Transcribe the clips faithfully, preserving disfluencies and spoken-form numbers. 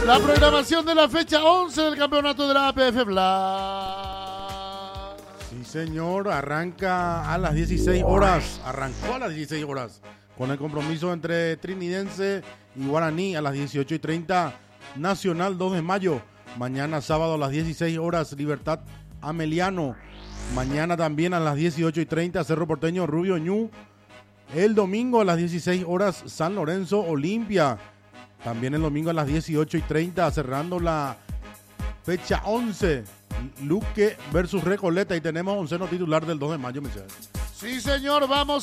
La programación de la fecha once del campeonato de la A P F Bla. Sí, señor, arranca a las dieciséis horas. Arrancó a las dieciséis horas. Con el compromiso entre Trinidense y Guaraní a las dieciocho y treinta. Nacional dos de mayo. Mañana sábado a las dieciséis horas, Libertad Ameliano. Mañana también a las dieciocho y treinta, Cerro Porteño Rubio Ñu. El domingo a las dieciséis horas, San Lorenzo Olimpia. También el domingo a las dieciocho y treinta, cerrando la fecha once, Luque versus Recoleta. Y tenemos onceno titular del dos de mayo, Michel. Sí, señor, vamos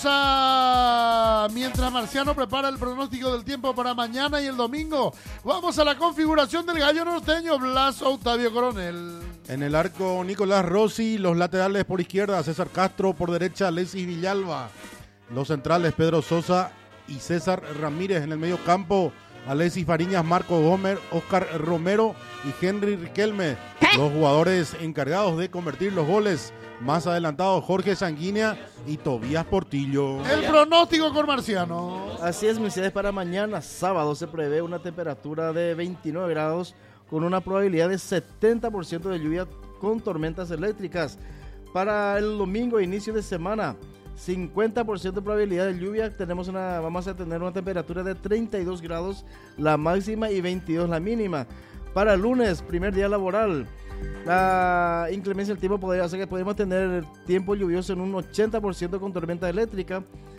a... Mientras Marciano prepara el pronóstico del tiempo para mañana y el domingo, vamos a la configuración del gallo norteño, Blas Octavio Coronel. En el arco, Nicolás Rossi. Los laterales por izquierda, César Castro. Por derecha, Alexis Villalba. Los centrales, Pedro Sosa y César Ramírez. En el medio campo, Alexis Fariñas, Marco Gómez, Oscar Romero y Henry Riquelme. Los jugadores encargados de convertir los goles más adelantados, Jorge Sanguínea y Tobías Portillo. El pronóstico con Marciano. Así es, Mercedes, para mañana sábado se prevé una temperatura de veintinueve grados con una probabilidad de setenta por ciento de lluvia con tormentas eléctricas. Para el domingo, inicio de semana, cincuenta por ciento de probabilidad de lluvia. Tenemos una, vamos a tener una temperatura de treinta y dos grados la máxima y veintidós la mínima. Para el lunes, primer día laboral, la inclemencia del tiempo podría hacer que podemos tener tiempo lluvioso en un ochenta por ciento con tormenta eléctrica.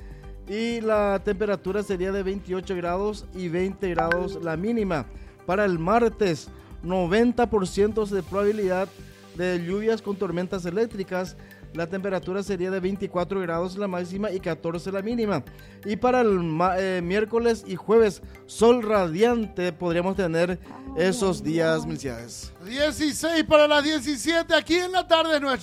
Y la temperatura sería de veintiocho grados y veinte grados la mínima. Para el martes, noventa por ciento de probabilidad de lluvias con tormentas eléctricas. La temperatura sería de veinticuatro grados la máxima y catorce la mínima. Y para el eh, miércoles y jueves, sol radiante podríamos tener esos días, Milciades. dieciséis para las diecisiete aquí en la tarde nuestra.